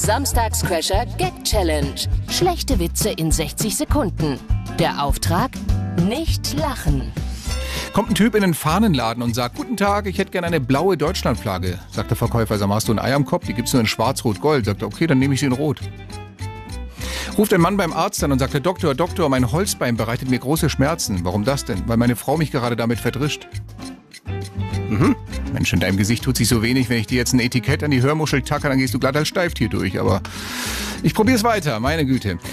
Fritz Samstagscrasher Gag Challenge. Schlechte Witze in 60 Sekunden. Der Auftrag? Nicht lachen. Kommt ein Typ in den Fahnenladen und sagt, guten Tag, ich hätte gerne eine blaue Deutschlandflagge. Sagt der Verkäufer, sag mal, hast du ein Ei am Kopf? Die gibt's nur in schwarz-rot-gold. Sagt er, okay, dann nehme ich sie in rot. Ruft ein Mann beim Arzt an und sagt, Doktor, mein Holzbein bereitet mir große Schmerzen. Warum das denn? Weil meine Frau mich gerade damit verdrischt. Mensch, in deinem Gesicht tut sich so wenig, wenn ich dir jetzt ein Etikett an die Hörmuschel tacke, dann gehst du glatt als Steiftier durch. Aber ich probier's weiter, meine Güte.